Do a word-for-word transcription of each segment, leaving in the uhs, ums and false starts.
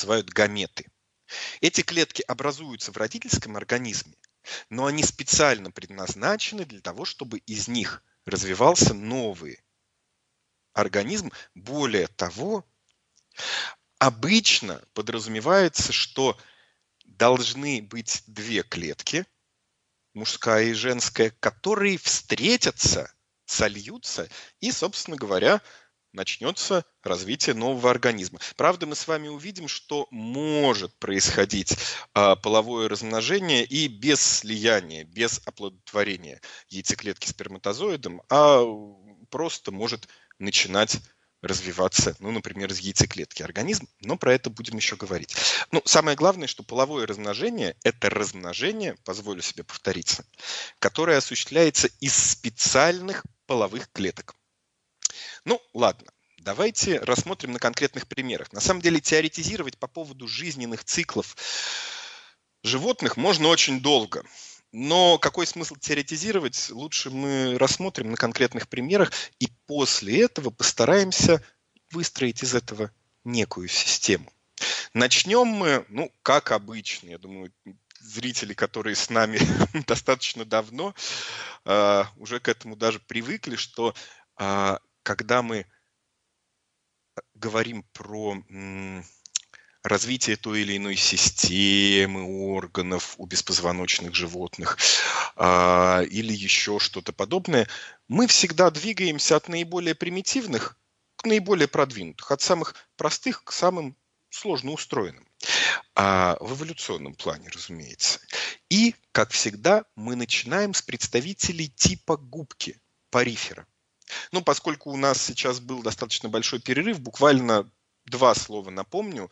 называют гаметы. Эти клетки образуются в родительском организме, но они специально предназначены для того, чтобы из них развивался новый организм. Более того, обычно подразумевается, что должны быть две клетки, мужская и женская, которые встретятся, сольются, и, собственно говоря, начнется развитие нового организма. Правда, мы с вами увидим, что может происходить а, половое размножение и без слияния, без оплодотворения яйцеклетки сперматозоидом, а просто может начинать развиваться, ну, например, из яйцеклетки организм, но про это будем еще говорить. Ну, самое главное, что половое размножение – это размножение, позволю себе повториться, которое осуществляется из специальных половых клеток. Ну, ладно, давайте рассмотрим на конкретных примерах. На самом деле теоретизировать по поводу жизненных циклов животных можно очень долго. Но какой смысл теоретизировать, лучше мы рассмотрим на конкретных примерах, и после этого постараемся выстроить из этого некую систему. Начнем мы, ну, как обычно, я думаю, зрители, которые с нами достаточно давно, э, уже к этому даже привыкли, что э, когда мы говорим про м, развитие той или иной системы, органов у беспозвоночных животных а, или еще что-то подобное, мы всегда двигаемся от наиболее примитивных к наиболее продвинутых, от самых простых к самым сложно устроенным. А в эволюционном плане, разумеется. И, как всегда, мы начинаем с представителей типа губки, порифера. Ну, поскольку у нас сейчас был достаточно большой перерыв, буквально два слова напомню,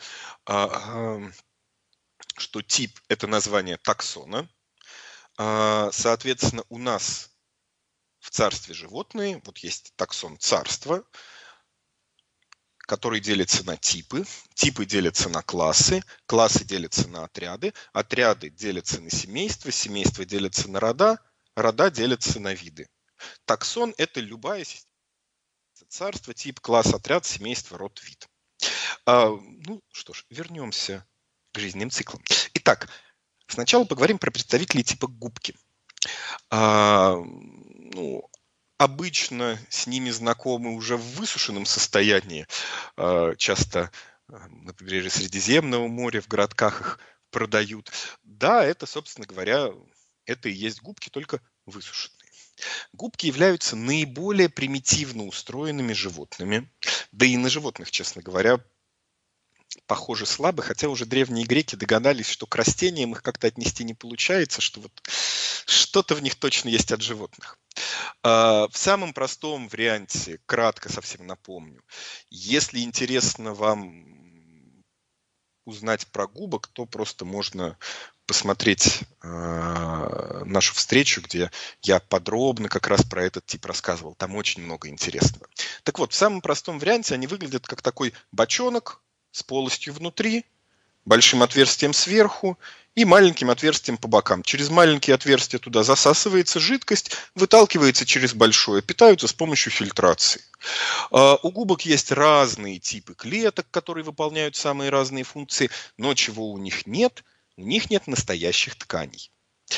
что тип – это название таксона. Соответственно, у нас в царстве животные, вот есть таксон царства, который делится на типы, типы делятся на классы, классы делятся на отряды, отряды делятся на семейства, семейства делятся на рода, рода делятся на виды. Таксон – это любая система. Царство, тип, класс, отряд, семейство, род, вид. А, ну что ж, вернемся к жизненным циклам. Итак, сначала поговорим про представителей типа губки. А, ну, обычно с ними знакомы уже в высушенном состоянии. А, часто на побережье Средиземного моря, в городках их продают. Да, это, собственно говоря, это и есть губки, только высушенные. Губки являются наиболее примитивно устроенными животными. Да и на животных, честно говоря, похоже слабо, хотя уже древние греки догадались, что к растениям их как-то отнести не получается, что вот что-то в них точно есть от животных. В самом простом варианте, кратко совсем напомню, если интересно вам узнать про губок, то просто можно посмотреть э, нашу встречу, где я подробно как раз про этот тип рассказывал. Там очень много интересного. Так вот, в самом простом варианте они выглядят как такой бочонок с полостью внутри, большим отверстием сверху и маленьким отверстием по бокам. Через маленькие отверстия туда засасывается жидкость, выталкивается через большое, питаются с помощью фильтрации. У губок есть разные типы клеток, которые выполняют самые разные функции, но чего у них нет? У них нет настоящих тканей.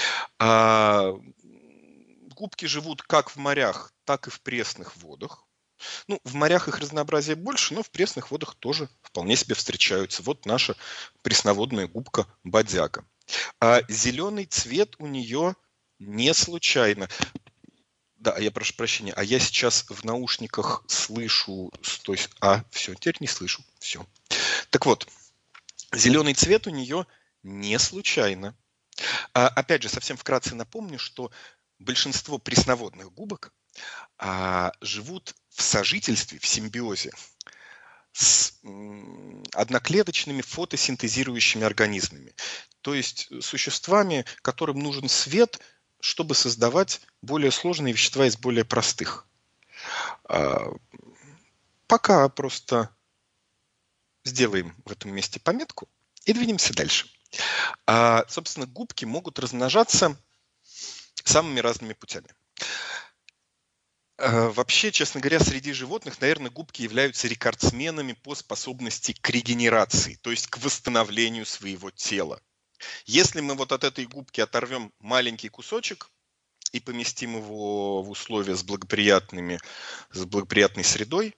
Губки живут как в морях, так и в пресных водах. Ну, в морях их разнообразие больше, но в пресных водах тоже вполне себе встречаются. Вот наша пресноводная губка бодяга. А зеленый цвет у нее не случайно. Да, я прошу прощения, а я сейчас в наушниках слышу... То есть, а, все, теперь не слышу. Все. Так вот, зеленый цвет у нее не случайно. А, опять же, совсем вкратце напомню, что большинство пресноводных губок а, живут в сожительстве, в симбиозе с м, одноклеточными фотосинтезирующими организмами. То есть существами, которым нужен свет, чтобы создавать более сложные вещества из более простых. А, пока просто сделаем в этом месте пометку и двинемся дальше. А, собственно, губки могут размножаться самыми разными путями. Э, Вообще, честно говоря, среди животных, наверное, губки являются рекордсменами по способности к регенерации, то есть к восстановлению своего тела. Если мы вот от этой губки оторвем маленький кусочек и поместим его в условия с благоприятными, с благоприятной средой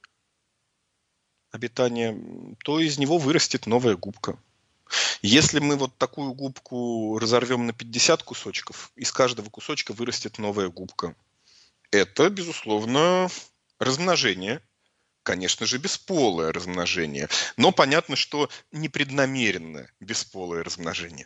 обитания, м, то из него вырастет новая губка. Если мы вот такую губку разорвем на пятьдесят кусочков, из каждого кусочка вырастет новая губка. Это, безусловно, размножение. Конечно же, бесполое размножение. Но понятно, что непреднамеренное бесполое размножение.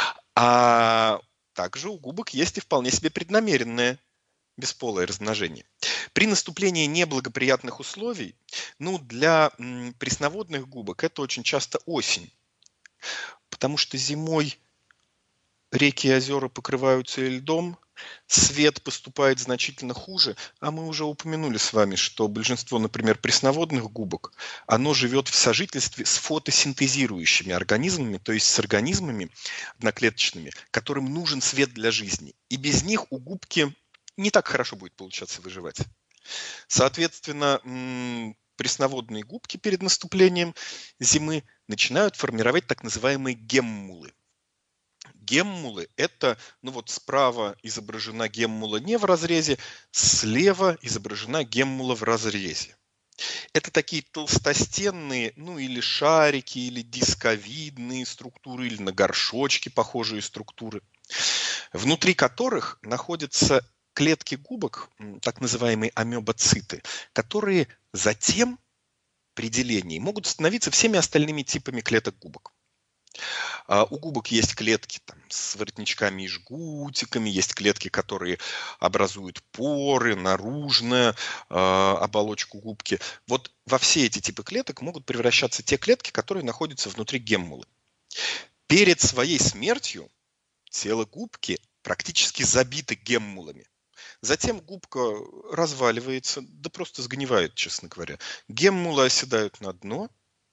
А также у губок есть и вполне себе преднамеренное бесполое размножение. При наступлении неблагоприятных условий, ну, для м, пресноводных губок это очень часто осень, потому что зимой реки и озера покрываются льдом, свет поступает значительно хуже, а мы уже упомянули с вами, что большинство, например, пресноводных губок, оно живет в сожительстве с фотосинтезирующими организмами, то есть с организмами одноклеточными, которым нужен свет для жизни. И без них у губки не так хорошо будет получаться выживать. Соответственно, м, пресноводные губки перед наступлением зимы начинают формировать так называемые геммулы. Геммулы – это, ну вот справа изображена геммула не в разрезе, слева изображена геммула в разрезе. Это такие толстостенные, ну или шарики, или дисковидные структуры, или на горшочки похожие структуры, внутри которых находятся клетки губок, м, так называемые амебоциты, которые затем при делении могут становиться всеми остальными типами клеток губок. А, У губок есть клетки там, с воротничками и жгутиками, есть клетки, которые образуют поры, наружную а, оболочку губки. Вот во все эти типы клеток могут превращаться те клетки, которые находятся внутри геммулы. Перед своей смертью тело губки практически забито геммулами. Затем губка разваливается, да просто сгнивает, честно говоря. Геммулы оседают на дно,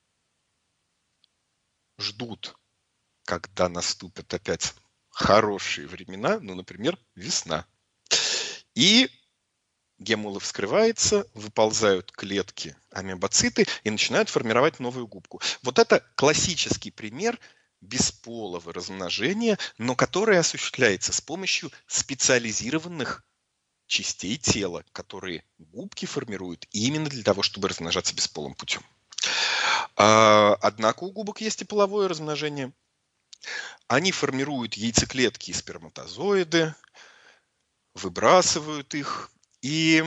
ждут, когда наступят опять хорошие времена, ну, например, весна. И геммула вскрывается, выползают клетки амебоциты и начинают формировать новую губку. Вот это классический пример бесполого размножения, но которое осуществляется с помощью специализированных частей тела, которые губки формируют именно для того, чтобы размножаться бесполым путем. А, Однако у губок есть и половое размножение. Они формируют яйцеклетки и сперматозоиды, выбрасывают их, и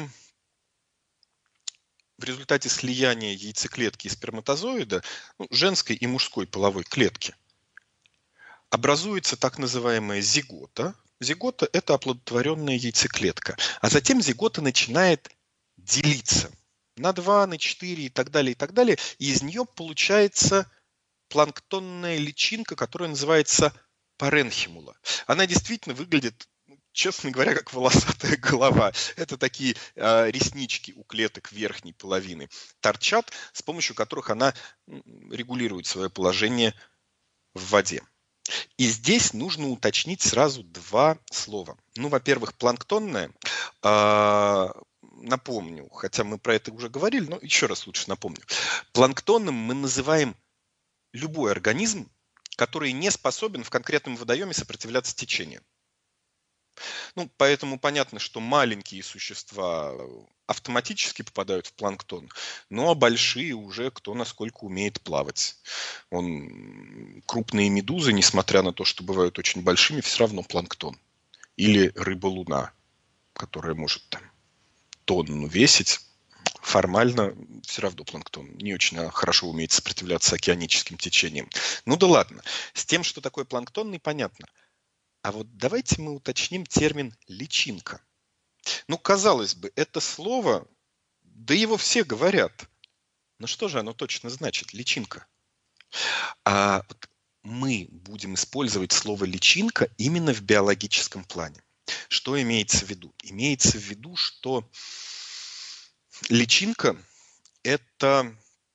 в результате слияния яйцеклетки и сперматозоида, ну, женской и мужской половой клетки, образуется так называемая зигота. Зигота – это оплодотворенная яйцеклетка. А затем зигота начинает делиться на два, на четыре и так далее, и так далее. И из нее получается планктонная личинка, которая называется паренхимула. Она действительно выглядит, честно говоря, как волосатая голова. Это такие э, реснички у клеток верхней половины торчат, с помощью которых она регулирует свое положение в воде. И здесь нужно уточнить сразу два слова. Ну, во-первых, планктонная. Э, напомню, хотя мы про это уже говорили, но еще раз лучше напомню. Планктонным мы называем любой организм, который не способен в конкретном водоеме сопротивляться течению. Ну, поэтому понятно, что маленькие существа автоматически попадают в планктон, ну а большие уже кто насколько умеет плавать. Он, крупные медузы, несмотря на то, что бывают очень большими, все равно планктон. Или рыба-луна, которая может там тонну весить, формально все равно планктон не очень хорошо умеет сопротивляться океаническим течениям. Ну да ладно, с тем, что такое планктонный, понятно. А вот давайте мы уточним термин «личинка». Ну, казалось бы, это слово, да его все говорят. Но что же оно точно значит, личинка? А вот мы будем использовать слово «личинка» именно в биологическом плане. Что имеется в виду? Имеется в виду, что личинка – это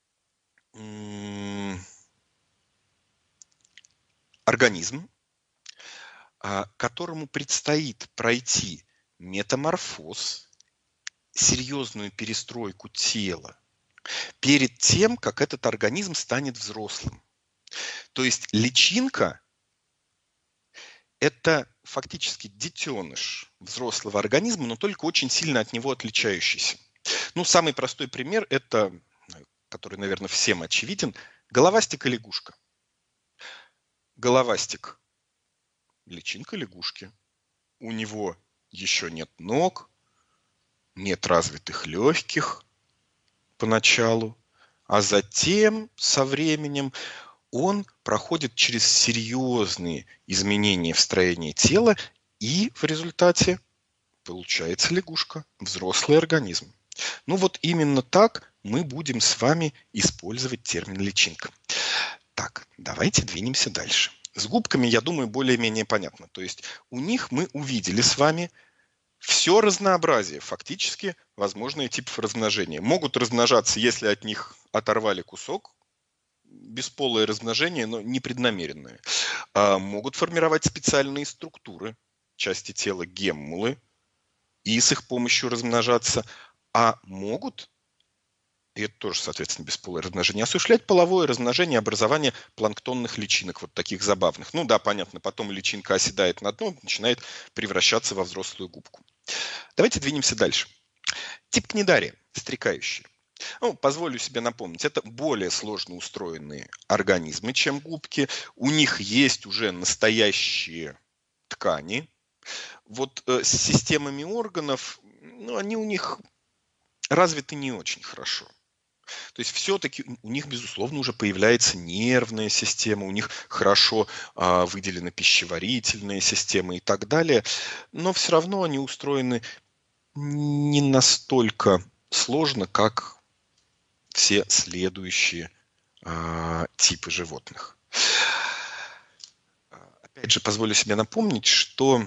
организм, которому предстоит пройти метаморфоз серьезную перестройку тела перед тем, как этот организм станет взрослым. То есть личинка – это фактически детеныш взрослого организма, но только очень сильно от него отличающийся. Ну, самый простой пример – это, который, наверное, всем очевиден, головастик и лягушка. Головастик – личинка лягушки. У него еще нет ног, нет развитых легких поначалу, а затем со временем он проходит через серьезные изменения в строении тела, и в результате получается лягушка, взрослый организм. Ну вот именно так мы будем с вами использовать термин личинка. Так, давайте двинемся дальше. С губками, я думаю, более-менее понятно. То есть у них мы увидели с вами все разнообразие, фактически возможные типы размножения. Могут размножаться, если от них оторвали кусок, бесполое размножение, но непреднамеренное. А могут формировать специальные структуры, части тела, геммулы, и с их помощью размножаться. А могут, и это тоже, соответственно, бесполое размножение, осуществлять половое размножение, образование планктонных личинок, вот таких забавных. Ну да, понятно, потом личинка оседает на дно, начинает превращаться во взрослую губку. Давайте двинемся дальше. Тип книдария, стрекающие. Ну, позволю себе напомнить, это более сложно устроенные организмы, чем губки. У них есть уже настоящие ткани. Вот э, с системами органов, ну, они у них развиты не очень хорошо. То есть все-таки у них, безусловно, уже появляется нервная система, у них хорошо а, выделена пищеварительная система и так далее, но все равно они устроены не настолько сложно, как все следующие а, типы животных. Опять же, позволю себе напомнить, что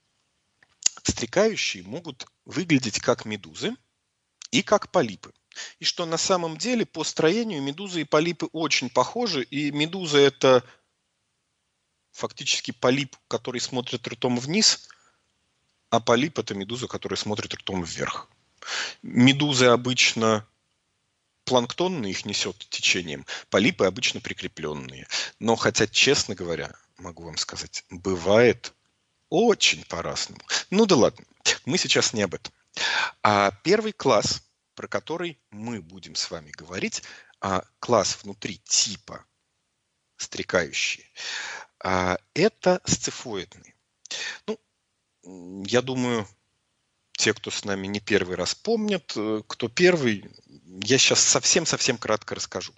стрекающие могут выглядеть как медузы и как полипы. И что на самом деле по строению медузы и полипы очень похожи. И медуза – это фактически полип, который смотрит ртом вниз, а полип – это медуза, которая смотрит ртом вверх. Медузы обычно планктонные, их несет течением, полипы обычно прикрепленные. Но хотя, честно говоря, могу вам сказать, бывает очень по-разному. Ну да ладно, мы сейчас не об этом. А первый класс, про который мы будем с вами говорить, а класс внутри типа стрекающие, а, это сцифоидные. Ну, я думаю, те, кто с нами не первый раз помнят, кто первый, я сейчас совсем-совсем кратко расскажу.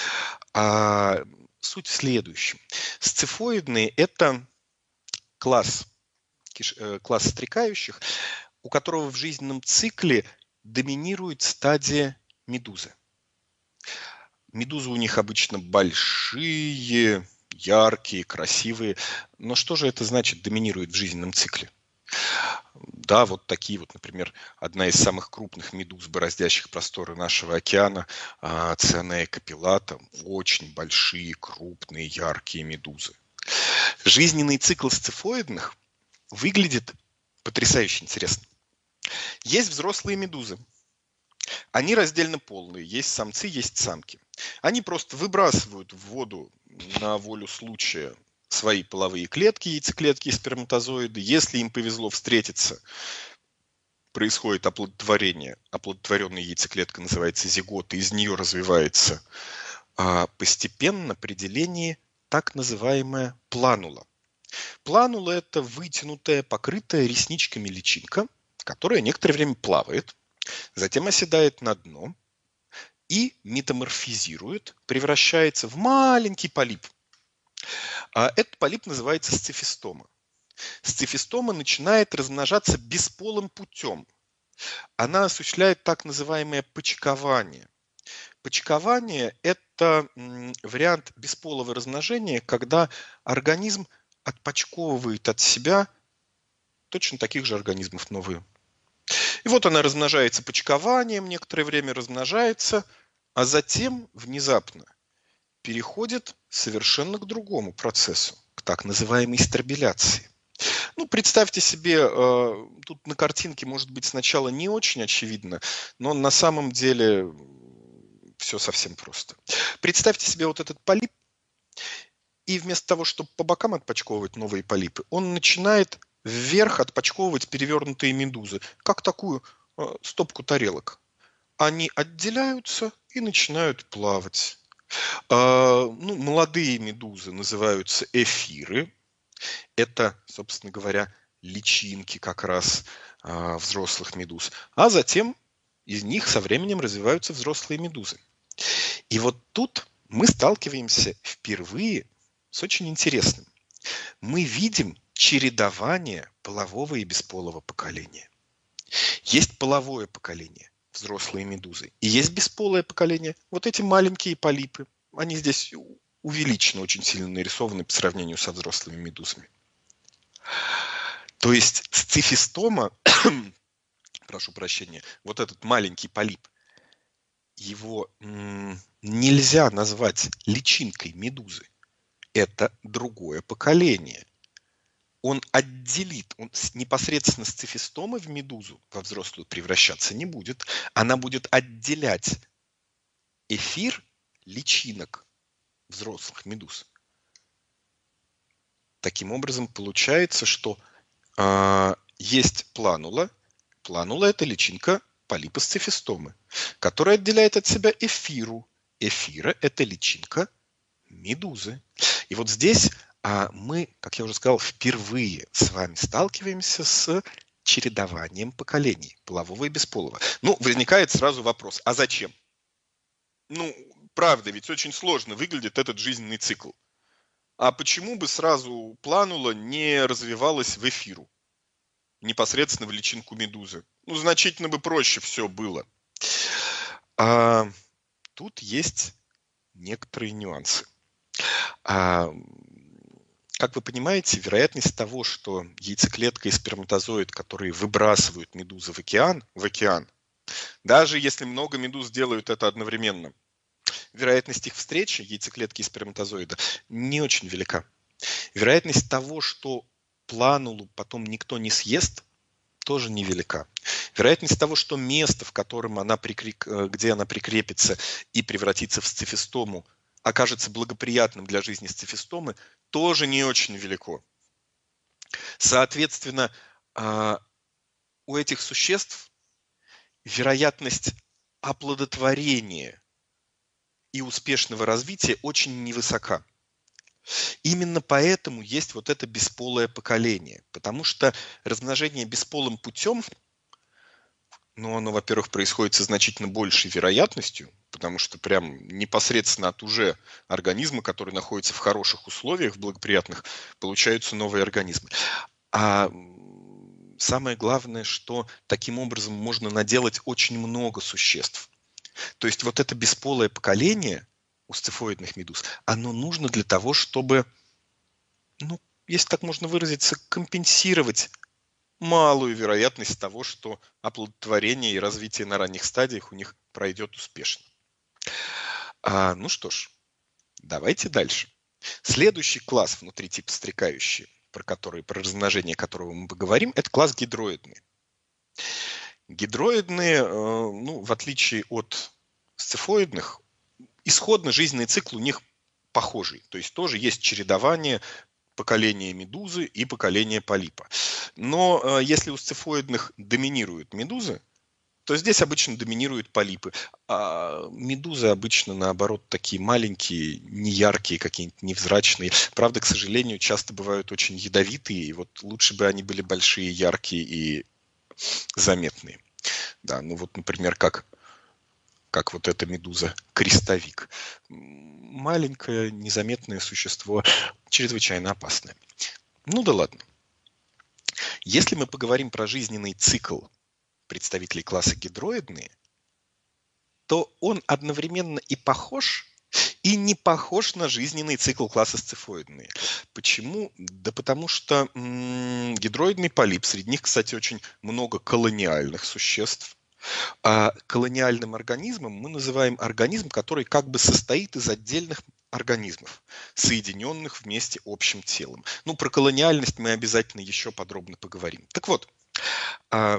А, суть в следующем. Сцифоидные – это класс, класс стрекающих, у которого в жизненном цикле доминирует стадия медузы. Медузы у них обычно большие, яркие, красивые. Но что же это значит, доминирует в жизненном цикле? Да, вот такие вот, например, одна из самых крупных медуз, бороздящих просторы нашего океана, Цианея капиллата, очень большие, крупные, яркие медузы. Жизненный цикл сцифоидных выглядит потрясающе интересно. Есть взрослые медузы. Они раздельно полные. Есть самцы, есть самки. Они просто выбрасывают в воду на волю случая свои половые клетки, яйцеклетки и сперматозоиды. Если им повезло встретиться, происходит оплодотворение. Оплодотворенная яйцеклетка называется зигота. Из нее развивается а, постепенно при делении так называемая планула. Планула – это вытянутая, покрытая ресничками личинка, которая некоторое время плавает, затем оседает на дно и метаморфизирует, превращается в маленький полип. А этот полип называется сцифистома. Сцифистома начинает размножаться бесполым путем. Она осуществляет так называемое почкование. Почкование – это вариант бесполого размножения, когда организм отпочковывает от себя точно таких же организмов новые. И вот она размножается почкованием, некоторое время размножается, а затем внезапно переходит совершенно к другому процессу, к так называемой стробиляции. Ну, представьте себе, э, тут на картинке может быть сначала не очень очевидно, но на самом деле все совсем просто. Представьте себе вот этот полип, и вместо того, чтобы по бокам отпочковывать новые полипы, он начинает вверх отпочковывать перевернутые медузы, как такую э, стопку тарелок. Они отделяются и начинают плавать. А, ну, молодые медузы называются эфиры. Это, собственно говоря, личинки как раз а, взрослых медуз. А затем из них со временем развиваются взрослые медузы. И вот тут мы сталкиваемся впервые с очень интересным. Мы видим чередование полового и бесполого поколения. Есть половое поколение, взрослые медузы, и есть бесполое поколение, вот эти маленькие полипы. Они здесь увеличены, очень сильно нарисованы по сравнению со взрослыми медузами. То есть сцифистома, прошу прощения, вот этот маленький полип, его м, нельзя назвать личинкой медузы. Это другое поколение. Он отделит, он непосредственно сцифистомы в медузу во взрослую превращаться не будет. Она будет отделять эфир личинок взрослых медуз. Таким образом, получается, что э, есть планула. Планула – это личинка полипа сцифистомы, которая отделяет от себя эфиру. Эфира – это личинка медузы. И вот здесь а, мы, как я уже сказал, впервые с вами сталкиваемся с чередованием поколений, полового и бесполого. Ну, возникает сразу вопрос, а зачем? Ну, правда, ведь очень сложно выглядит этот жизненный цикл. А почему бы сразу планула не развивалась в эфиру, непосредственно в личинку медузы? Ну, значительно бы проще все было. А, тут есть некоторые нюансы. А, как вы понимаете, вероятность того, что яйцеклетка и сперматозоид, которые выбрасывают медузы в океан, в океан, даже если много медуз делают это одновременно, вероятность их встречи, яйцеклетки и сперматозоида, не очень велика. Вероятность того, что планулу потом никто не съест, тоже невелика. Вероятность того, что место, в котором она прикреп... где она прикрепится и превратится в сцифистому, окажется благоприятным для жизни сцифистомы, тоже не очень велико. Соответственно, у этих существ вероятность оплодотворения и успешного развития очень невысока. Именно поэтому есть вот это бесполое поколение, потому что размножение бесполым путем, ну, оно, во-первых, происходит со значительно большей вероятностью, потому что прям непосредственно от уже организма, который находится в хороших условиях, в благоприятных, получаются новые организмы. А самое главное, что таким образом можно наделать очень много существ. То есть вот это бесполое поколение у сцифоидных медуз, оно нужно для того, чтобы, ну, если так можно выразиться, компенсировать малую вероятность того, что оплодотворение и развитие на ранних стадиях у них пройдет успешно. А, ну что ж, давайте дальше. Следующий класс внутри типа стрекающие, про который, про размножение которого мы поговорим, это класс гидроидные. Гидроидные, ну, в отличие от сцифоидных, исходно жизненный цикл у них похожий. То есть тоже есть чередование поколения медузы и поколения полипа. Но э, если у сцифоидных доминируют медузы, то здесь обычно доминируют полипы. А медузы обычно, наоборот, такие маленькие, неяркие, какие-нибудь невзрачные. Правда, к сожалению, часто бывают очень ядовитые. И вот лучше бы они были большие, яркие и заметные. Да, ну вот, например, как, как вот эта медуза крестовик. Маленькое, незаметное существо, чрезвычайно опасное. Ну да ладно. Если мы поговорим про жизненный цикл представителей класса гидроидные, то он одновременно и похож, и не похож на жизненный цикл класса сцифоидные. Почему? Да потому что м-м, гидроидный полип, среди них, кстати, очень много колониальных существ. А колониальным организмом мы называем организм, который как бы состоит из отдельных организмов, соединенных вместе общим телом. Ну, про колониальность мы обязательно еще подробно поговорим. Так вот, а,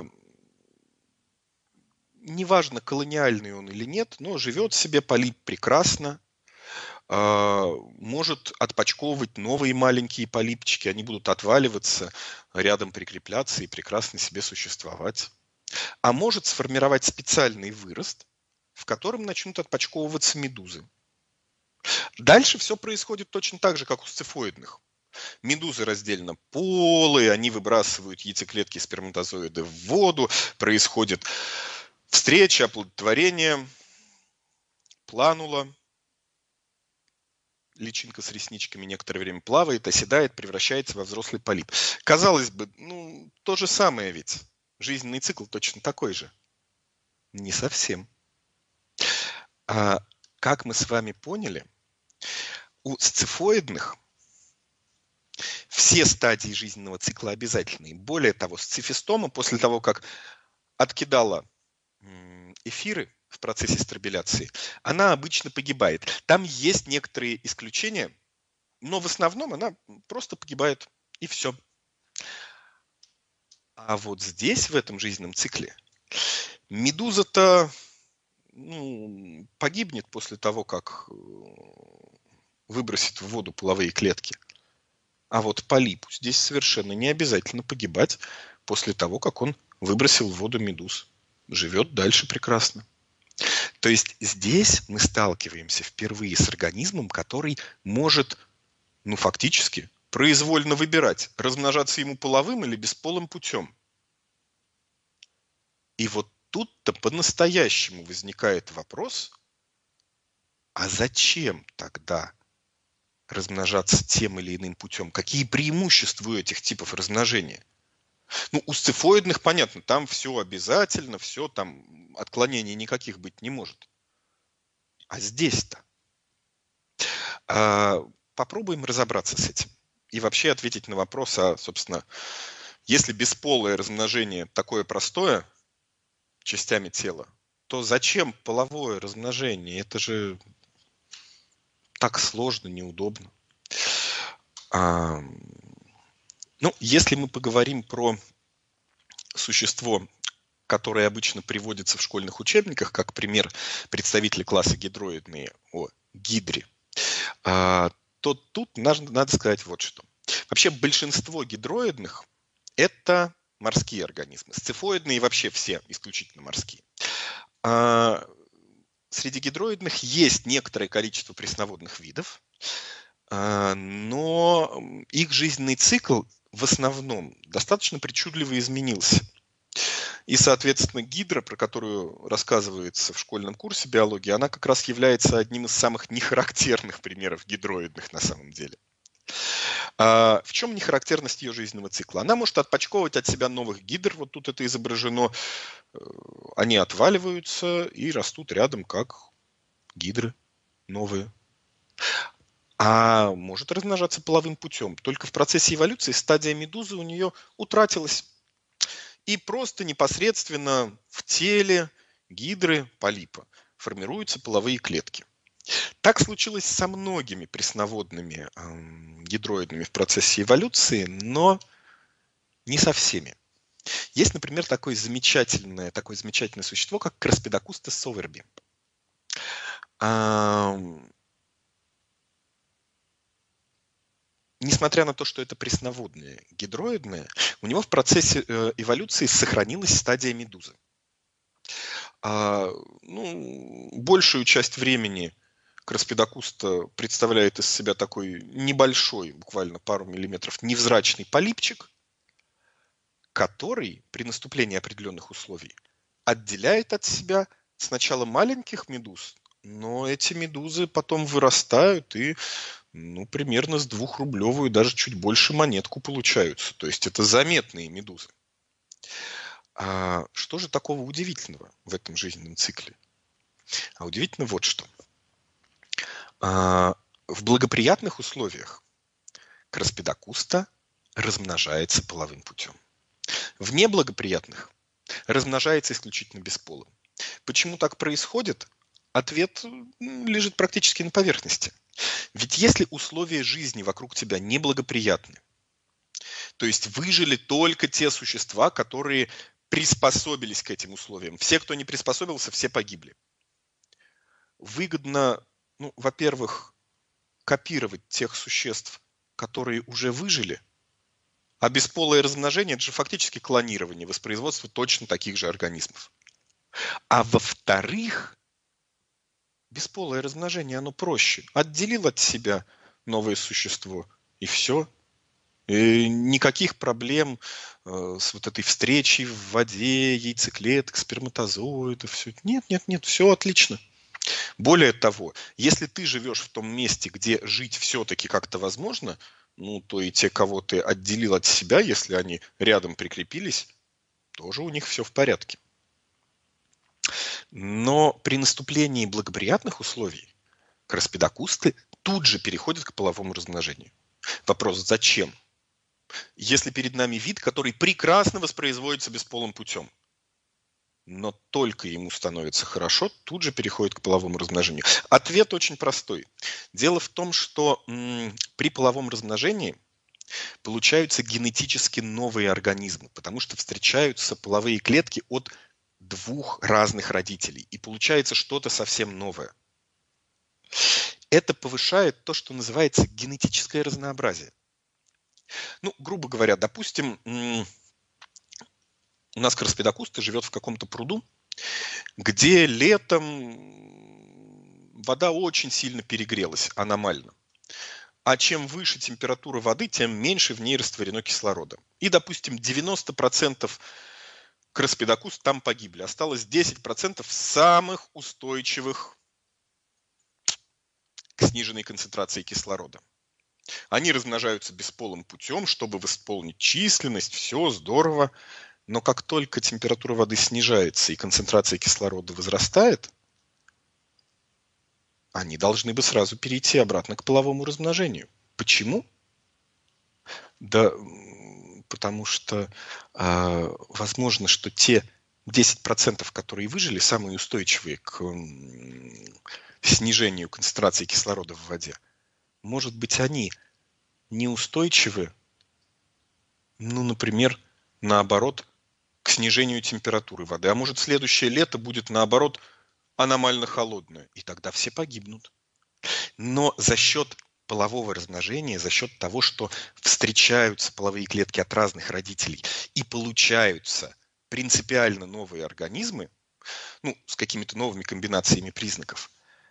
неважно, колониальный он или нет, но живет себе полип прекрасно, а, может отпочковывать новые маленькие полипчики, они будут отваливаться, рядом прикрепляться и прекрасно себе существовать. А может сформировать специальный вырост, в котором начнут отпочковываться медузы. Дальше все происходит точно так же, как у сцифоидных. Медузы раздельно полые, они выбрасывают яйцеклетки сперматозоиды в воду, происходит встреча, оплодотворение, планула, личинка с ресничками некоторое время плавает, оседает, превращается во взрослый полип. Казалось бы, ну, то же самое ведь. Жизненный цикл точно такой же. Не совсем. А, как мы с вами поняли, у сцифоидных все стадии жизненного цикла обязательны. Более того, сцифистома после того, как откидала эфиры в процессе стробиляции, она обычно погибает. Там есть некоторые исключения, но в основном она просто погибает, и все. А вот здесь, в этом жизненном цикле, медуза-то ну, погибнет после того, как выбросит в воду половые клетки. А вот полипу здесь совершенно не обязательно погибать после того, как он выбросил в воду медуз. Живет дальше прекрасно. То есть здесь мы сталкиваемся впервые с организмом, который может, ну фактически, произвольно выбирать, размножаться ему половым или бесполым путем. И вот тут-то по-настоящему возникает вопрос, а зачем тогда размножаться тем или иным путем? Какие преимущества у этих типов размножения? Ну, у сцифоидных понятно, там все обязательно, все там, отклонений никаких быть не может. А здесь-то? А, попробуем разобраться с этим. И вообще ответить на вопрос, а, собственно, если бесполое размножение такое простое, частями тела, то зачем половое размножение? Это же так сложно, неудобно. А, ну, если мы поговорим про существо, которое обычно приводится в школьных учебниках, как пример представителей класса гидроидные о гидре, а, то тут надо, надо сказать вот что. Вообще большинство гидроидных – это морские организмы. Сцифоидные вообще все исключительно морские. А, среди гидроидных есть некоторое количество пресноводных видов, а, но их жизненный цикл в основном достаточно причудливо изменился. И, соответственно, гидра, про которую рассказывается в школьном курсе биологии, она как раз является одним из самых нехарактерных примеров гидроидных на самом деле. А в чем нехарактерность ее жизненного цикла? Она может отпочковывать от себя новых гидр, вот тут это изображено, они отваливаются и растут рядом как гидры новые. А может размножаться половым путем. Только в процессе эволюции стадия медузы у нее утратилась. И просто непосредственно в теле гидры, полипа, формируются половые клетки. Так случилось со многими пресноводными э, гидроидными в процессе эволюции, но не со всеми. Есть, например, такое замечательное, такое замечательное существо, как Краспедокуста соверби. А, несмотря на то, что это пресноводное гидроидное, у него в процессе э, эволюции сохранилась стадия медузы. А, ну, большую часть времени Краспедокуста представляет из себя такой небольшой, буквально пару миллиметров, невзрачный полипчик, который при наступлении определенных условий отделяет от себя сначала маленьких медуз, но эти медузы потом вырастают и ну, примерно с двухрублевую, даже чуть больше монетку получаются. То есть это заметные медузы. А что же такого удивительного в этом жизненном цикле? А удивительно вот что. А, в благоприятных условиях Краспедокуста размножается половым путем. В неблагоприятных размножается исключительно бесполым. Почему так происходит? Ответ лежит практически на поверхности. Ведь если условия жизни вокруг тебя неблагоприятны, то есть выжили только те существа, которые приспособились к этим условиям. Все, кто не приспособился, все погибли. Выгодно, ну, во-первых, копировать тех существ, которые уже выжили, а бесполое размножение – это же фактически клонирование, воспроизводство точно таких же организмов. А во-вторых, бесполое размножение, оно проще. Отделил от себя новое существо, и все. И никаких проблем э, с вот этой встречей в воде, яйцеклеток, сперматозоидов. Все. Нет, нет, нет, все отлично. Более того, если ты живешь в том месте, где жить все-таки как-то возможно, ну, то и те, кого ты отделил от себя, если они рядом прикрепились, тоже у них все в порядке. Но при наступлении благоприятных условий краспедокусты тут же переходят к половому размножению. Вопрос, зачем? Если перед нами вид, который прекрасно воспроизводится бесполым путем, но только ему становится хорошо, тут же переходит к половому размножению. Ответ очень простой. Дело в том, что м, при половом размножении получаются генетически новые организмы, потому что встречаются половые клетки от двух разных родителей, и получается что-то совсем новое. Это повышает то, что называется генетическое разнообразие. Ну, грубо говоря, допустим, м, у нас краспедокуста живет в каком-то пруду, где летом вода очень сильно перегрелась, аномально. А чем выше температура воды, тем меньше в ней растворено кислорода. И, допустим, девяносто процентов краспедокуст там погибли. Осталось десять процентов самых устойчивых к сниженной концентрации кислорода. Они размножаются бесполым путем, чтобы восполнить численность, все здорово. Но как только температура воды снижается и концентрация кислорода возрастает, они должны бы сразу перейти обратно к половому размножению. Почему? Да потому что э, возможно, что те десять процентов, которые выжили, самые устойчивые к э, снижению концентрации кислорода в воде, может быть, они неустойчивы, ну, например, наоборот, к снижению температуры воды. А может, следующее лето будет, наоборот, аномально холодное, и тогда все погибнут. Но за счет полового размножения, за счет того, что встречаются половые клетки от разных родителей и получаются принципиально новые организмы, ну, с какими-то новыми комбинациями признаков,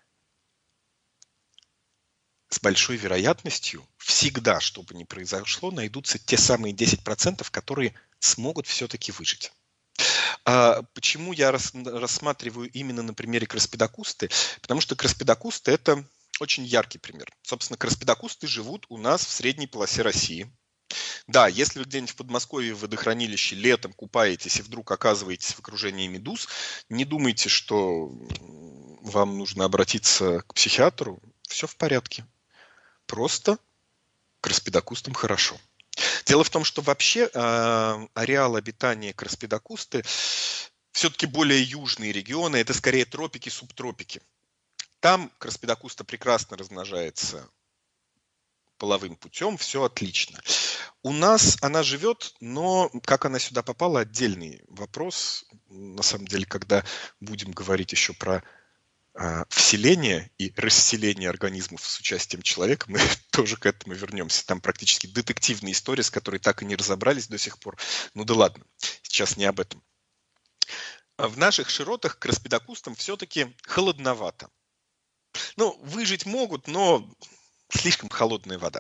с большой вероятностью всегда, что бы ни произошло, найдутся те самые десять процентов, которые смогут все-таки выжить. А почему я рас, рассматриваю именно на примере краспедокусты? Потому что краспедокусты – это очень яркий пример. Собственно, краспедокусты живут у нас в средней полосе России. Да, если вы где-нибудь в Подмосковье в водохранилище летом купаетесь и вдруг оказываетесь в окружении медуз, не думайте, что вам нужно обратиться к психиатру. Все в порядке. Просто краспедокустам хорошо. Дело в том, что вообще э, ареал обитания краспедокусты все-таки более южные регионы, это скорее тропики, субтропики. Там краспедокуста прекрасно размножается половым путем, все отлично. У нас она живет, но как она сюда попала, отдельный вопрос. На самом деле, когда будем говорить еще про а, вселение и расселение организмов с участием человека, мы тоже к этому вернемся. Там практически детективная история, с которой так и не разобрались до сих пор. Ну да ладно, сейчас не об этом. В наших широтах краспедокустам все-таки холодновато. Ну, выжить могут, но слишком холодная вода.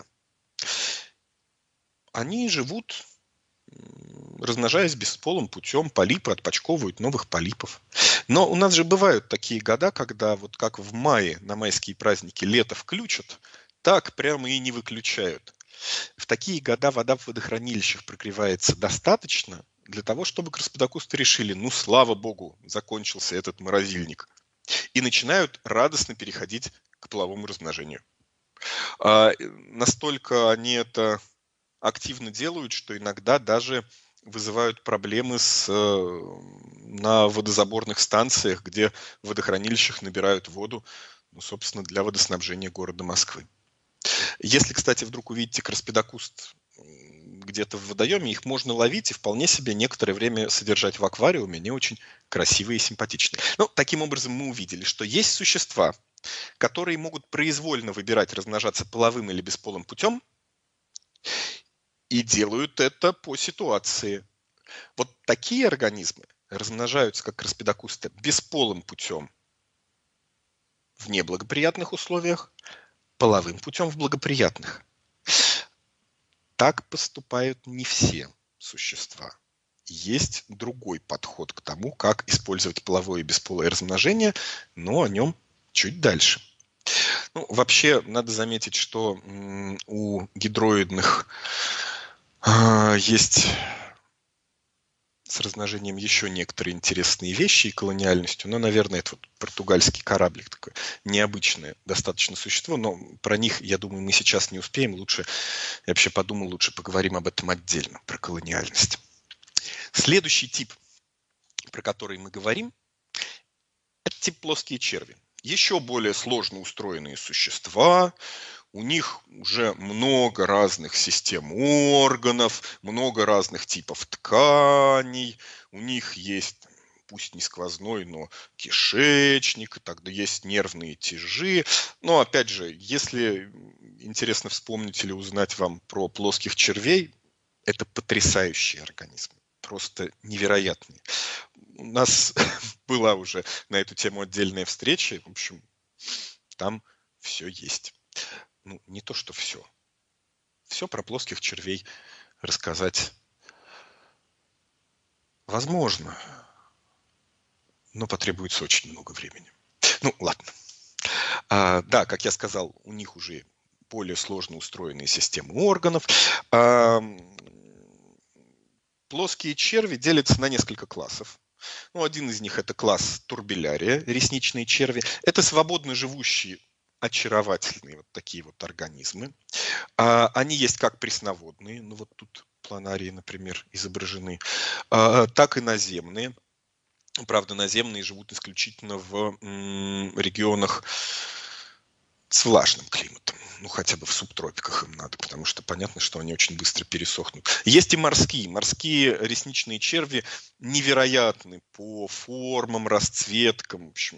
Они живут, размножаясь бесполым путем, полипы отпочковывают новых полипов. Но у нас же бывают такие года, когда вот как в мае на майские праздники лето включат, так прямо и не выключают. В такие года вода в водохранилищах прогревается достаточно для того, чтобы краспедокусты решили, ну, слава богу, закончился этот морозильник. И начинают радостно переходить к половому размножению. А, настолько они это активно делают, что иногда даже вызывают проблемы с, на водозаборных станциях, где в водохранилищах набирают воду. ну, собственно, для водоснабжения города Москвы. Если, кстати, вдруг увидите краспедокуст где-то в водоеме, их можно ловить и вполне себе некоторое время содержать в аквариуме. Они очень красивые и симпатичные. Ну, таким образом, мы увидели, что есть существа, которые могут произвольно выбирать, размножаться половым или бесполым путем, и делают это по ситуации. Вот такие организмы размножаются, как краспедокусты, бесполым путем в неблагоприятных условиях, половым путем в благоприятных. Так поступают не все существа. Есть другой подход к тому, как использовать половое и бесполое размножение, но о нем чуть дальше. Ну, вообще, надо заметить, что м, у гидроидных э, есть с размножением еще некоторые интересные вещи и колониальностью, но, наверное, это вот португальский кораблик, такое необычное достаточно существо, но про них, я думаю, мы сейчас не успеем. Лучше, я вообще подумал, лучше поговорим об этом отдельно, про колониальность. Следующий тип, про который мы говорим, это тип плоские черви. Еще более сложно устроенные существа, у них уже много разных систем органов, много разных типов тканей, у них есть, пусть не сквозной, но кишечник, тогда есть нервные тяжи. Но опять же, если интересно вспомнить или узнать вам про плоских червей, это потрясающие организмы, просто невероятные. У нас была уже на эту тему отдельная встреча, в общем, там все есть. Ну, не то, что все. Все про плоских червей рассказать возможно, но потребуется очень много времени. Ну, ладно. А, да, как я сказал, у них уже более сложно устроенные системы органов. А, плоские черви делятся на несколько классов. Ну, один из них – это класс турбелярия, ресничные черви. Это свободно живущие, очаровательные вот такие вот организмы. А, они есть как пресноводные, ну вот тут планарии, например, изображены, а, так и наземные. Правда, наземные живут исключительно в м, регионах с влажным климатом. Ну, хотя бы в субтропиках им надо, потому что понятно, что они очень быстро пересохнут. Есть и морские. Морские ресничные черви невероятны по формам, расцветкам. В общем,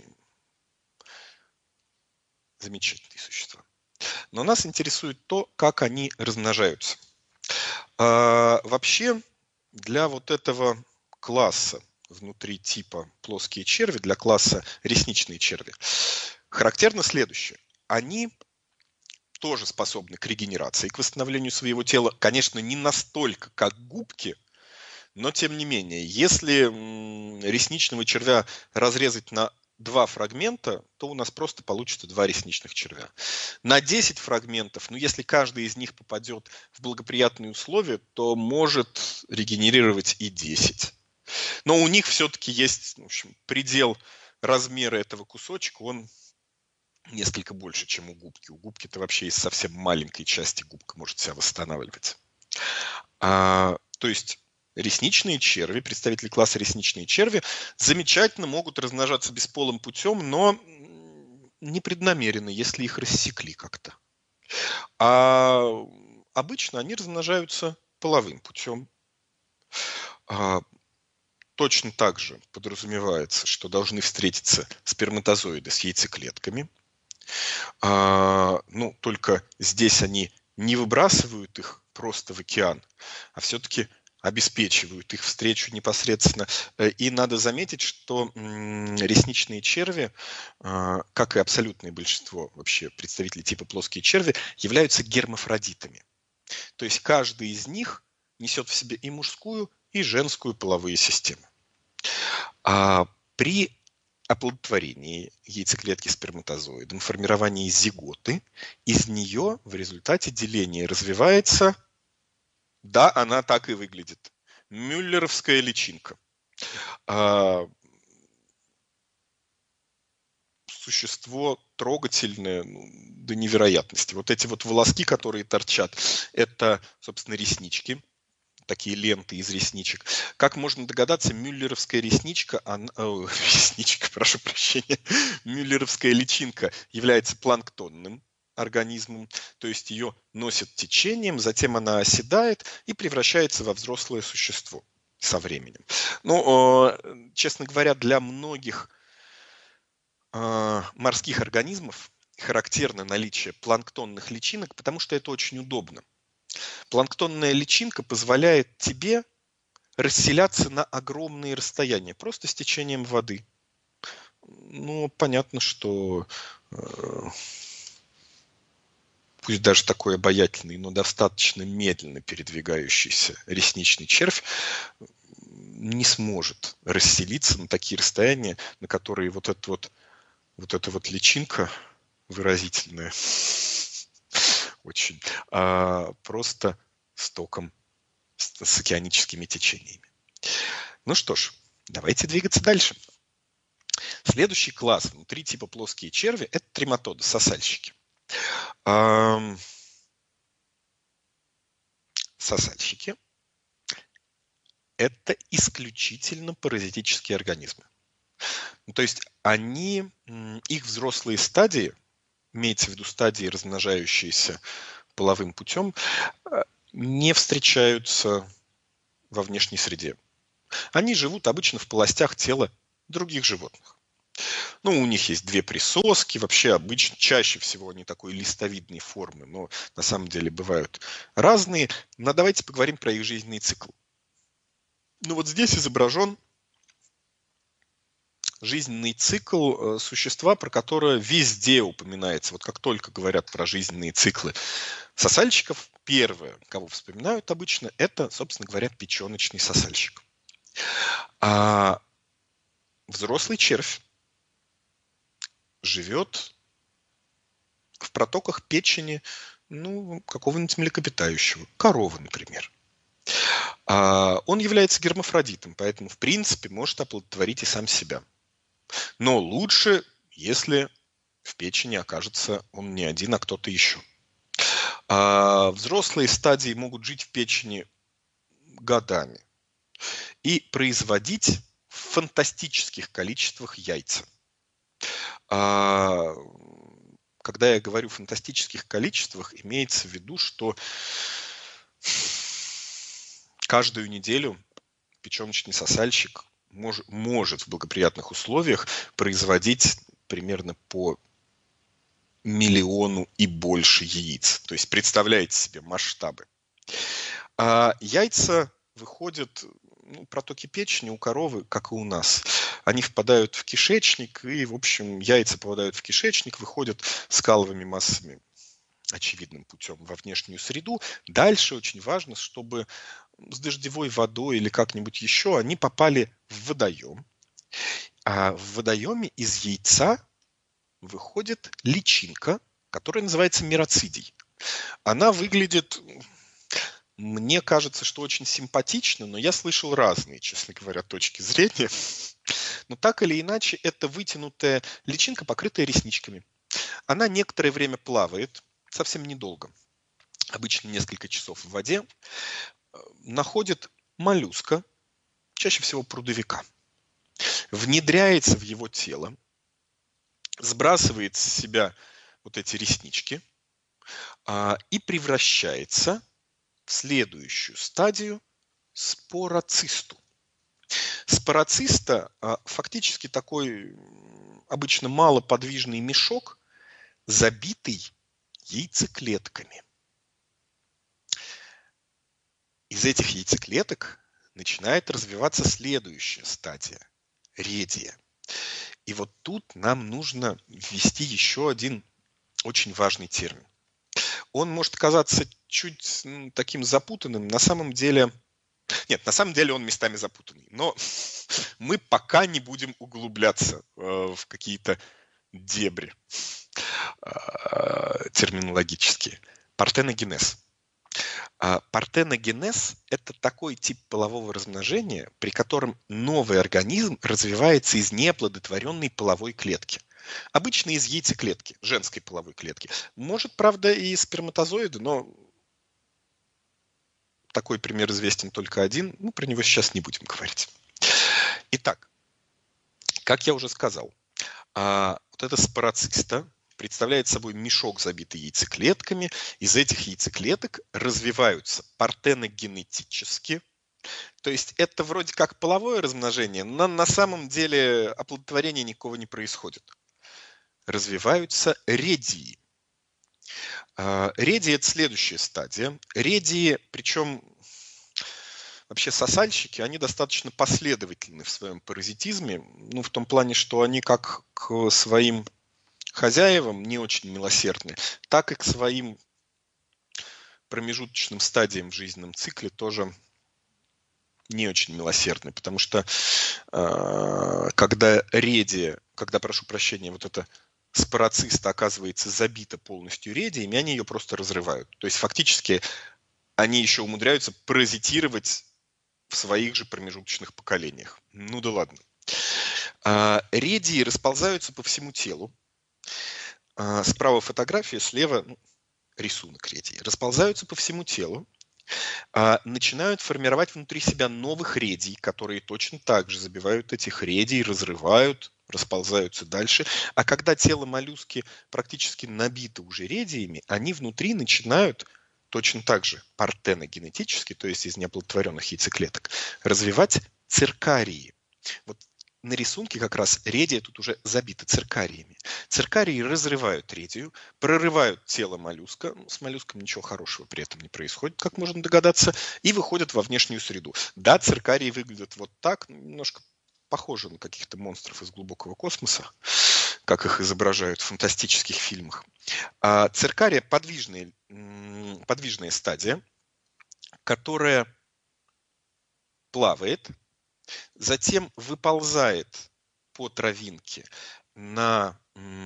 замечательные существа. Но нас интересует то, как они размножаются. А, вообще, для вот этого класса внутри типа плоские черви, для класса ресничные черви, характерно следующее. Они тоже способны к регенерации, к восстановлению своего тела. Конечно, не настолько, как губки, но тем не менее, если м, ресничного червя разрезать на два фрагмента, то у нас просто получится два ресничных червя. На десять фрагментов, ну если каждый из них попадет в благоприятные условия, то может регенерировать и десять. Но у них все-таки есть, в общем, предел размера этого кусочка, он несколько больше, чем у губки. У губки-то вообще из совсем маленькой части губка может себя восстанавливать. А, то есть ресничные черви, представители класса ресничные черви, замечательно могут размножаться бесполым путем, но непреднамеренно, если их рассекли как-то. А обычно они размножаются половым путем. А, точно так же подразумевается, что должны встретиться сперматозоиды с яйцеклетками. А, ну, только здесь они не выбрасывают их просто в океан, а все-таки обеспечивают их встречу непосредственно. И надо заметить, что ресничные черви, как и абсолютное большинство вообще представителей типа плоские черви, являются гермафродитами. То есть каждый из них несет в себе и мужскую, и женскую половые системы. А при оплодотворении яйцеклетки сперматозоидом, формировании зиготы, из нее в результате деления развивается, да, она так и выглядит, мюллеровская личинка. А, существо трогательное, ну, до невероятности. Вот эти вот волоски, которые торчат, это, собственно, реснички. такие ленты из ресничек. Как можно догадаться, мюллеровская ресничка, она, о, ресничка, прошу прощения, мюллеровская личинка является планктонным организмом, то есть ее носит течением, затем она оседает и превращается во взрослое существо со временем. Ну, честно говоря, для многих морских организмов характерно наличие планктонных личинок, потому что это очень удобно. Планктонная личинка позволяет тебе расселяться на огромные расстояния, просто с течением воды. Ну, понятно, что э, пусть даже такой обаятельный, но достаточно медленно передвигающийся ресничный червь не сможет расселиться на такие расстояния, на которые вот эта вот, вот, эта вот личинка выразительная очень, а, просто с током, с, с океаническими течениями. Ну что ж, давайте двигаться дальше. Следующий класс внутри типа плоские черви – это трематоды, сосальщики. А, сосальщики – это исключительно паразитические организмы. Ну, то есть они, их взрослые стадии, имеется в виду стадии, размножающиеся половым путем, не встречаются во внешней среде. Они живут обычно в полостях тела других животных. Ну, у них есть две присоски, вообще обычно, чаще всего они такой листовидной формы, но на самом деле бывают разные. Но давайте поговорим про их жизненный цикл. Ну вот здесь изображен жизненный цикл существа, про которое везде упоминается. Вот как только говорят про жизненные циклы сосальщиков, первое, кого вспоминают обычно, это, собственно говоря, печеночный сосальщик. А взрослый червь живет в протоках печени, ну, какого-нибудь млекопитающего, коровы, например. А он является гермафродитом, поэтому, в принципе, может оплодотворить и сам себя. Но лучше, если в печени окажется он не один, а кто-то еще. А взрослые стадии могут жить в печени годами и производить в фантастических количествах яйца. А когда я говорю в фантастических количествах, имеется в виду, что каждую неделю печеночный сосальщик мож, может в благоприятных условиях производить примерно по миллиону и больше яиц. То есть представляете себе масштабы. А яйца выходят, ну, протоки печени у коровы, как и у нас. Они впадают в кишечник, и, в общем, яйца попадают в кишечник, выходят скаловыми массами очевидным путем во внешнюю среду. Дальше очень важно, чтобы с дождевой водой или как-нибудь еще они попали в водоем. А в водоеме из яйца выходит личинка, которая называется мироцидий. Она выглядит, мне кажется, что очень симпатично, но я слышал разные, честно говоря, точки зрения. Но так или иначе, это вытянутая личинка, покрытая ресничками. Она некоторое время плавает, совсем недолго, обычно несколько часов в воде, находит моллюска, чаще всего прудовика, внедряется в его тело, сбрасывает с себя вот эти реснички а, и превращается в следующую стадию спороцисту. Спороциста а, фактически такой обычно малоподвижный мешок, забитый яйцеклетками. Из этих яйцеклеток начинает развиваться следующая стадия – редия. И вот тут нам нужно ввести еще один очень важный термин. Он может казаться чуть ну, таким запутанным, на самом деле... Нет, на самом деле он местами запутанный, но мы пока не будем углубляться э, в какие-то дебри э, терминологические. Партеногенез. А партеногенез – это такой тип полового размножения, при котором новый организм развивается из неоплодотворенной половой клетки. Обычно из яйцеклетки, женской половой клетки. Может, правда, и сперматозоиды, но такой пример известен только один, мы про него сейчас не будем говорить. Итак, как я уже сказал, вот эта спороциста представляет собой мешок, забитый яйцеклетками. Из этих яйцеклеток развиваются партеногенетически. То есть это вроде как половое размножение, но на самом деле оплодотворения никакого не происходит. Развиваются редии. Редии – это следующая стадия. Редии, причем вообще сосальщики, они достаточно последовательны в своем паразитизме, ну, в том плане, что они как к своим хозяевам не очень милосердны, так и к своим промежуточным стадиям в жизненном цикле тоже не очень милосердны, потому что э, когда редия, когда, прошу прощения, вот эта спороциста оказывается забита полностью редиями, они ее просто разрывают. То есть фактически они еще умудряются паразитировать в своих же промежуточных поколениях. Ну да ладно. Э, редии расползаются по всему телу. Э, справа фотография, слева ну, рисунок редии. Расползаются по всему телу. Начинают формировать внутри себя новых редий, которые точно так же забивают этих редий, разрывают, расползаются дальше. А когда тело моллюски практически набито уже редиями, они внутри начинают точно так же партеногенетически, то есть из неоплодотворенных яйцеклеток, развивать циркарии. Вот на рисунке как раз редия тут уже забита циркариями. Циркарии разрывают редию, прорывают тело моллюска, ну, с моллюском ничего хорошего при этом не происходит, как можно догадаться, и выходят во внешнюю среду. Да, циркарии выглядят вот так, немножко похожи на каких-то монстров из глубокого космоса, как их изображают в фантастических фильмах. А циркария – подвижная, подвижная стадия, которая плавает, затем выползает по травинке на,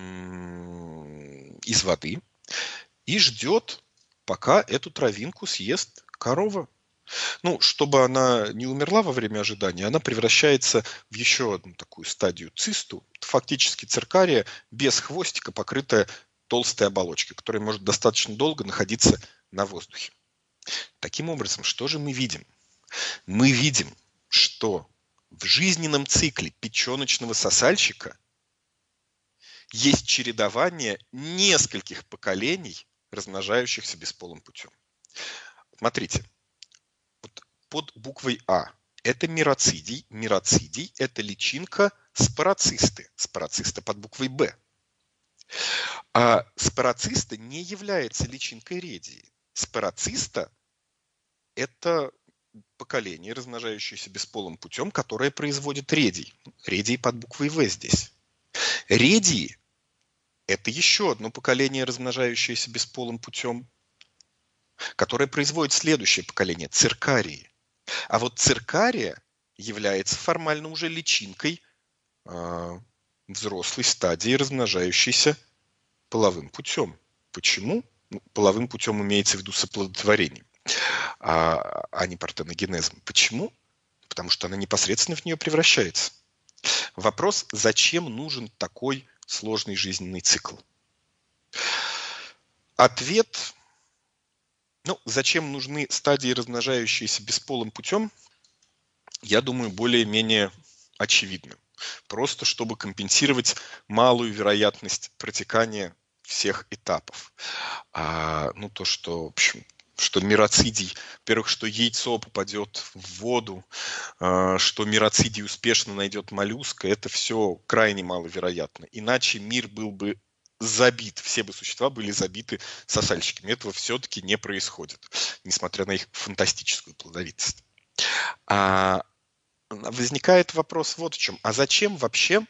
из воды и ждет, пока эту травинку съест корова. Ну, чтобы она не умерла во время ожидания, она превращается в еще одну такую стадию цисту. Фактически циркария без хвостика, покрытая толстой оболочкой, которая может достаточно долго находиться на воздухе. Таким образом, что же мы видим? Мы видим, что в жизненном цикле печеночного сосальщика есть чередование нескольких поколений, размножающихся бесполым путем. Смотрите, вот под буквой А это мироцидий. Мироцидий – это личинка спороцисты. Спороциста под буквой Б. А спороциста не является личинкой редии. Спороциста – это поколение, размножающееся бесполым путем, которое производит редий. Редий под буквой В здесь. Редии – это еще одно поколение, размножающееся бесполым путем, которое производит следующее поколение – циркарии. А вот циркария является формально уже личинкой э, взрослой стадии, размножающейся половым путем. Почему? Ну, половым путем имеется в виду с оплодотворением, а, а не партеногенезом. Почему? Потому что она непосредственно в нее превращается. Вопрос, зачем нужен такой сложный жизненный цикл? Ответ, ну, зачем нужны стадии, размножающиеся бесполым путем, я думаю, более-менее очевидно. Просто чтобы компенсировать малую вероятность протекания всех этапов. А, ну, то, что, в общем, что мироцидий, во-первых, что яйцо попадет в воду, что мироцидий успешно найдет моллюска, это все крайне маловероятно. Иначе мир был бы забит, все бы существа были забиты сосальщиками. Этого все-таки не происходит, несмотря на их фантастическую плодовитость. А возникает вопрос вот в чем. А зачем вообще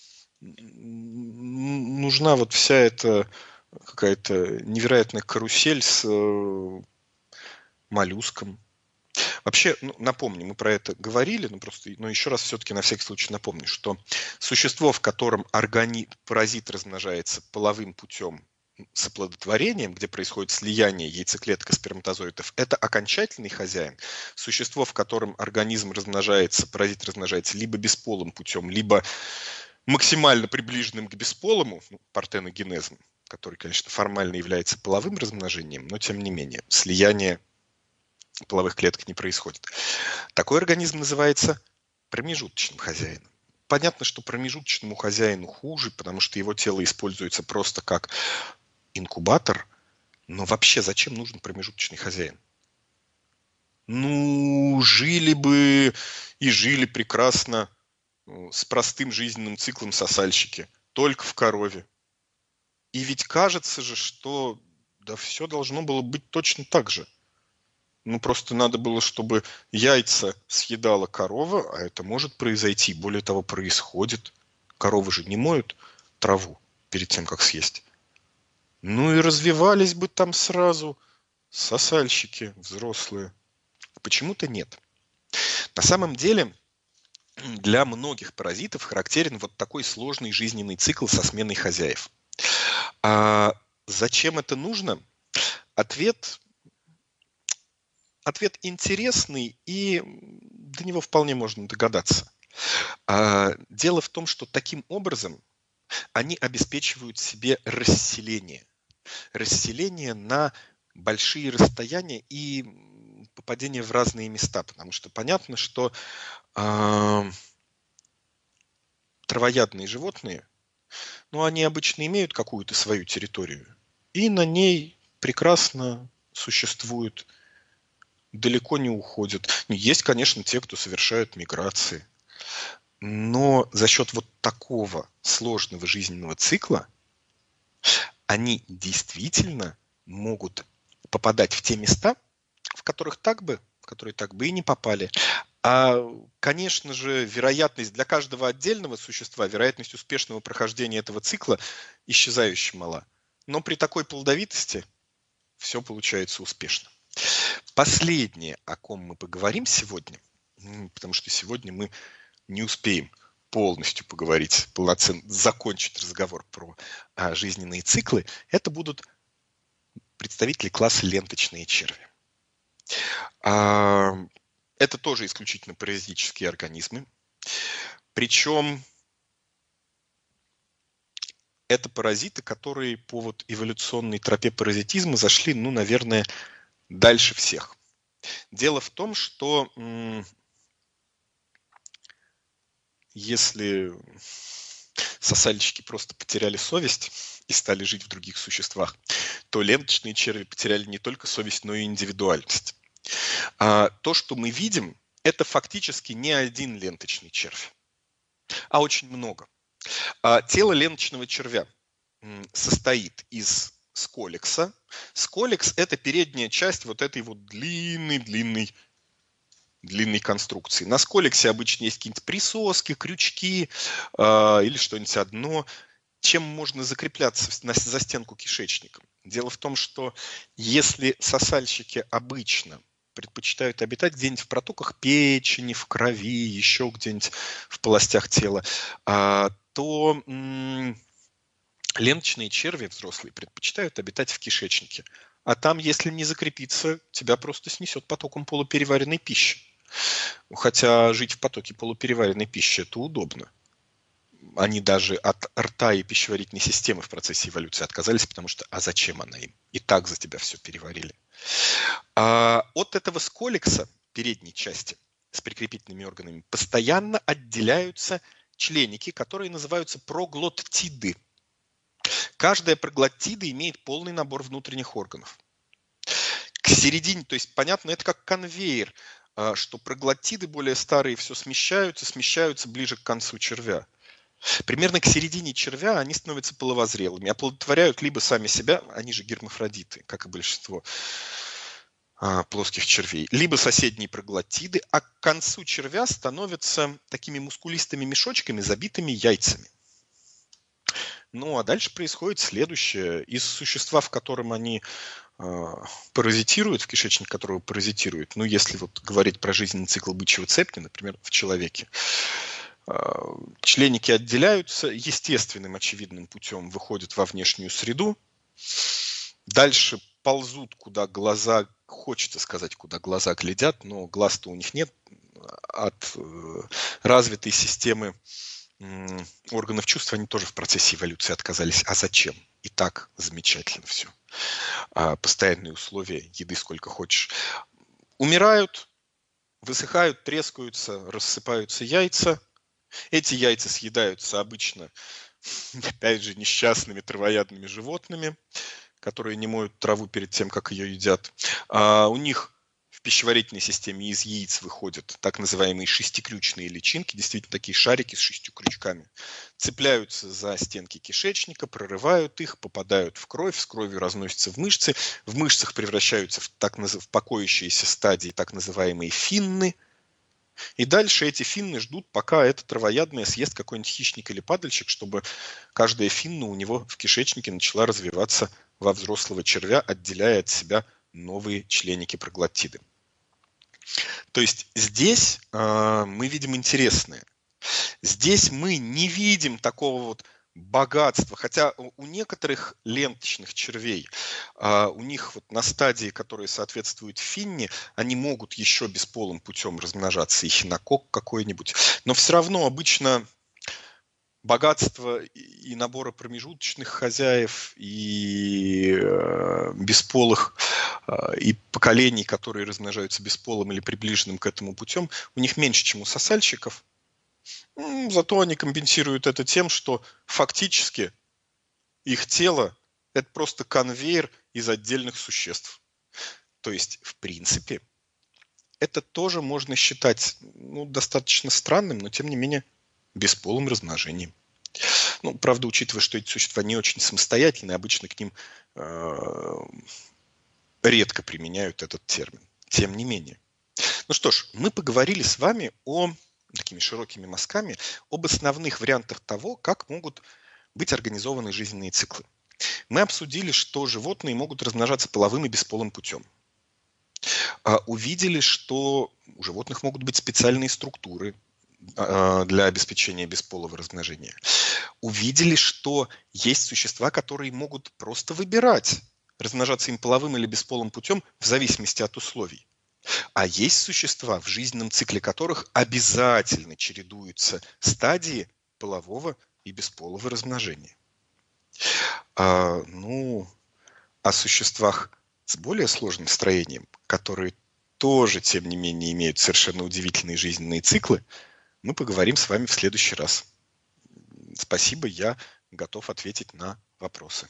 нужна вот вся эта какая-то невероятная карусель с моллюском? Вообще, ну, напомню, мы про это говорили, но просто, но еще раз все-таки на всякий случай напомню, что существо, в котором органи... паразит размножается половым путем с оплодотворением, где происходит слияние яйцеклеток и сперматозоидов, это окончательный хозяин. Существо, в котором организм размножается, паразит размножается либо бесполым путем, либо максимально приближенным к бесполому, ну, партеногенезом, который, конечно, формально является половым размножением, но тем не менее, слияние половых клеток не происходит. Такой организм называется промежуточным хозяином. Понятно, что промежуточному хозяину хуже, потому что его тело используется просто как инкубатор. Но вообще зачем нужен промежуточный хозяин? Ну, жили бы и жили прекрасно с простым жизненным циклом сосальщики, только в корове. И ведь кажется же, что да все должно было быть точно так же. Ну, просто надо было, чтобы яйца съедала корова, а это может произойти. Более того, происходит. Коровы же не моют траву перед тем, как съесть. Ну и развивались бы там сразу сосальщики взрослые. Почему-то нет. На самом деле, для многих паразитов характерен вот такой сложный жизненный цикл со сменой хозяев. А зачем это нужно? Ответ, ответ интересный, и до него вполне можно догадаться. А дело в том, что таким образом они обеспечивают себе расселение. Расселение на большие расстояния и попадение в разные места, потому что понятно, что э, травоядные животные, ну, они обычно имеют какую-то свою территорию, и на ней прекрасно существуют, далеко не уходят. Есть, конечно, те, кто совершают миграции, но за счет вот такого сложного жизненного цикла они действительно могут попадать в те места, в которых так бы, в которые так бы и не попали. А, конечно же, вероятность для каждого отдельного существа, вероятность успешного прохождения этого цикла исчезающе мала. Но при такой плодовитости все получается успешно. Последнее, о ком мы поговорим сегодня, потому что сегодня мы не успеем полностью поговорить, полноценно закончить разговор про а, жизненные циклы, это будут представители класса ленточные черви. А, это тоже исключительно паразитические организмы. Причем это паразиты, которые по вот эволюционной тропе паразитизма зашли, ну, наверное, дальше всех. Дело в том, что м- если сосальщики просто потеряли совесть и стали жить в других существах, то ленточные черви потеряли не только совесть, но и индивидуальность. А то, что мы видим, это фактически не один ленточный червь, а очень много. А тело ленточного червя состоит из сколекса. Сколекс – это передняя часть вот этой вот длинной-длинной длинной конструкции. На сколексе обычно есть какие-нибудь присоски, крючки э, или что-нибудь одно, чем можно закрепляться на, за стенку кишечника. Дело в том, что если сосальщики обычно предпочитают обитать где-нибудь в протоках печени, в крови, еще где-нибудь в полостях тела, э, то м- ленточные черви взрослые предпочитают обитать в кишечнике. А там, если не закрепиться, тебя просто снесет потоком полупереваренной пищи. Хотя жить в потоке полупереваренной пищи – это удобно. Они даже от рта и пищеварительной системы в процессе эволюции отказались, потому что а зачем она им? И так за тебя все переварили. А от этого сколекса, передней части с прикрепительными органами, постоянно отделяются членики, которые называются проглоттиды. Каждая проглоттида имеет полный набор внутренних органов. К середине, то есть, понятно, это как конвейер, что проглоттиды более старые все смещаются, смещаются ближе к концу червя. Примерно к середине червя они становятся половозрелыми, оплодотворяют либо сами себя, они же гермафродиты, как и большинство а, плоских червей, либо соседние проглоттиды, а к концу червя становятся такими мускулистыми мешочками, забитыми яйцами. Ну, а дальше происходит следующее. Из существа, в котором они э, паразитируют, в кишечнике которого паразитируют, ну, если вот говорить про жизненный цикл бычьего цепни, например, в человеке, э, членики отделяются, естественным, очевидным путем выходят во внешнюю среду, дальше ползут, куда глаза, хочется сказать, куда глаза глядят, но глаз-то у них нет, от э, развитой системы органов чувств, они тоже в процессе эволюции отказались. А зачем? И так замечательно все. А, постоянные условия, еды сколько хочешь. Умирают, высыхают, трескаются, рассыпаются яйца. Эти яйца съедаются обычно, опять же, несчастными травоядными животными, которые не моют траву перед тем, как ее едят. А у них в пищеварительной системе из яиц выходят так называемые шестикрючные личинки, действительно такие шарики с шестью крючками, цепляются за стенки кишечника, прорывают их, попадают в кровь, с кровью разносятся в мышцы, в мышцах превращаются в, так наз... в покоящиеся стадии, так называемые финны. И дальше эти финны ждут, пока это травоядное съест какой-нибудь хищник или падальщик, чтобы каждая финна у него в кишечнике начала развиваться во взрослого червя, отделяя от себя новые членики-проглотиды. То есть здесь э, мы видим интересное. Здесь мы не видим такого вот богатства, хотя у некоторых ленточных червей, а, у них вот на стадии, которые соответствуют финне, они могут еще бесполым путем размножаться, эхинококк какой-нибудь, но все равно обычно богатство и набора промежуточных хозяев, и э, бесполых, э, и поколений, которые размножаются бесполым или приближенным к этому путем, у них меньше, чем у сосальщиков. Зато они компенсируют это тем, что фактически их тело – это просто конвейер из отдельных существ. То есть, в принципе, это тоже можно считать ну, достаточно странным, но тем не менее бесполым размножением. Ну, правда, учитывая, что эти существа не очень самостоятельны, обычно к ним э, редко применяют этот термин. Тем не менее. Ну что ж, мы поговорили с вами о такими широкими мазками об основных вариантах того, как могут быть организованы жизненные циклы. Мы обсудили, что животные могут размножаться половым и бесполым путем. Увидели, что у животных могут быть специальные структуры для обеспечения бесполого размножения. Увидели, что есть существа, которые могут просто выбирать, размножаться им половым или бесполым путем в зависимости от условий. А есть существа, в жизненном цикле которых обязательно чередуются стадии полового и бесполого размножения. А, ну, о существах с более сложным строением, которые тоже, тем не менее, имеют совершенно удивительные жизненные циклы, мы поговорим с вами в следующий раз. Спасибо, я готов ответить на вопросы.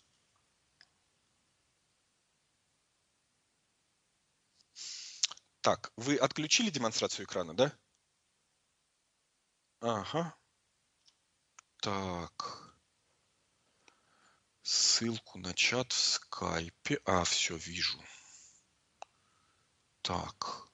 Так, вы отключили демонстрацию экрана, да? Ага. Так. Ссылку на чат в скайпе. А, все, вижу. Так.